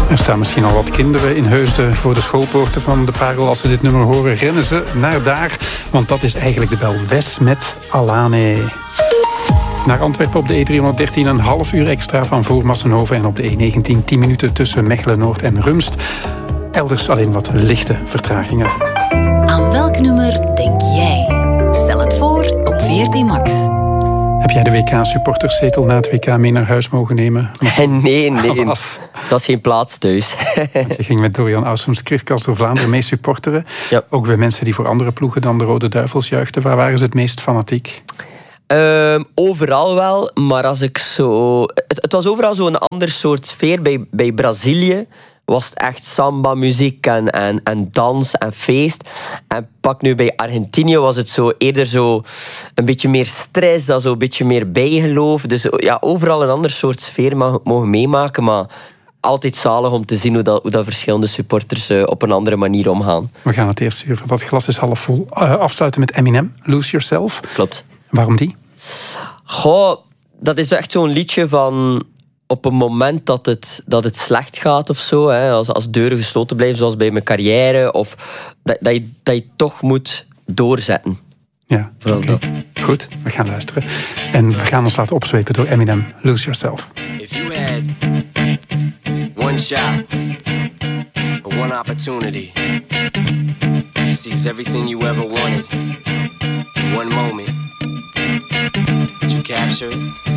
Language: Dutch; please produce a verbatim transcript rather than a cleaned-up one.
Er staan misschien al wat kinderen in Heusden voor de schoolpoorten van de Parel. Als ze dit nummer horen, rennen ze naar daar. Want dat is eigenlijk de bel Wes met Alane. Naar Antwerpen op de E driehonderddertien een half uur extra van voor Massenhoven. En op de E negentien tien minuten tussen Mechelen-Noord en Rumst. Elders alleen wat lichte vertragingen. Aan welk nummer denk jij? Stel het voor op V R T Max. Heb jij de W K-supporterszetel na het W K mee naar huis mogen nemen? Nee, nee. Was. Dat is geen plaats thuis. Je ging met Dorian Ausums Kriskast door Vlaanderen mee supporteren. Ja. Ook bij mensen die voor andere ploegen dan de Rode Duivels juichten. Waar waren ze het meest fanatiek? Um, overal wel, maar als ik zo... Het, het was overal zo'n ander soort sfeer. Bij, bij Brazilië was het echt samba-muziek en, en, en dans en feest. En pak nu bij Argentinië was het zo eerder zo een beetje meer stress, dan zo een beetje meer bijgeloof. Dus ja, overal een ander soort sfeer mag, mogen meemaken, maar altijd zalig om te zien hoe dat, hoe dat verschillende supporters uh, op een andere manier omgaan. We gaan het eerste uur van dat glas is half vol uh, afsluiten met Eminem, Lose Yourself. Klopt. Waarom die? Goh, dat is echt zo'n liedje van op een moment dat het, dat het slecht gaat of zo, hè, als, als deuren gesloten blijven, zoals bij mijn carrière, of dat, dat, je, dat je toch moet doorzetten. Ja, vooral okay. dat. Goed, we gaan luisteren. En we gaan ons laten opzwepen door Eminem, Lose Yourself. If you had one shot, or one opportunity to seize everything you ever wanted in one moment, would you capture it?